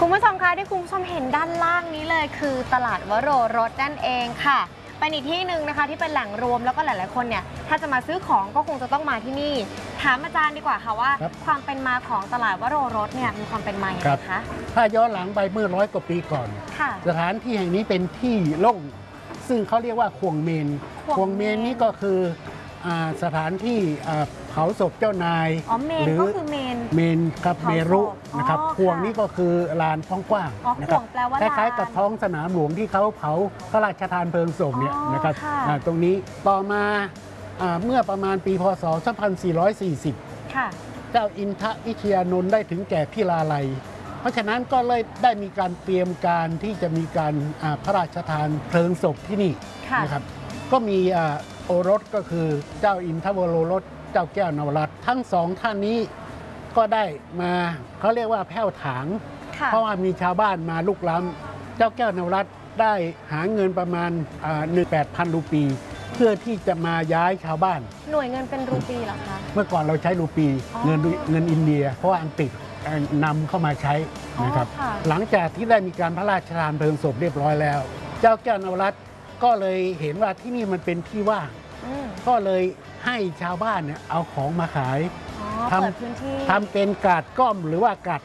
คุณผู้ชมคะที่คุณผู้ชมเห็นด้านล่างนี้เลยคือตลาดวโรรสนั่นเองค่ะเป็นอีกที่หนึ่งนะคะที่เป็นแหล่งรวมแล้วก็หลายๆคนเนี่ยถ้าจะมาซื้อของก็คงจะต้องมาที่นี่ถามอาจารย์ดีกว่าค่ะว่าความเป็นมาของตลาดวโรรสเนี่ยมีความเป็นมาอย่างไรคะถ้าย้อนหลังไปเมื่อ100 กว่าปีก่อนสถานที่แห่งนี้เป็นที่โล่งซึ่งเขาเรียกว่าควงเมนนี้ก็คือสถานที่เผาศพเจ้านายหรือเมนครับเมรุนะครับควงนี้ก็คือลานท้องกว้างนะครับคล้ายๆกับท้องสนามหลวงที่เขาเผาพระราชทานเพลิงศพเนี่ยนะครับตรงนี้ต่อมาเมื่อประมาณปีพศ 2440 เจ้าอินทวิทยานนท์ได้ถึงแก่พิลาลัยเพราะฉะนั้นก็เลยได้มีการเตรียมการที่จะมีการพระราชทานเพลิงศพที่นี่นะครับก็มีโอรสก็คือเจ้าอินทวโรรสเจ้าแก้วนวรัตน์ทั้งสองท่านนี้ก็ได้มาเขาเรียกว่าแผ่วถางเพราะว่ามีชาวบ้านมาลุกล้ำเจ้าแก้วนวรัตน์ได้หาเงินประมาณ8,000 รูปีเพื่อที่จะมาย้ายชาวบ้านหน่วยเงินเป็นรูปีเหรอคะเมื่อก่อนเราใช้รูปีเงินอินเดียเพราะว่าอังกฤษนำเข้ามาใช้นะครับหลังจากที่ได้มีการพระราชทานเพลิงศพเรียบร้อยแล้วเจ้าแก้วนวรัตน์ก็เลยเห็นว่าที่นี่มันเป็นที่ว่างก็เลยให้ชาวบ้านเนี่ยเอาของมาขายทำเป็นกาดก้อมหรือว่ากาด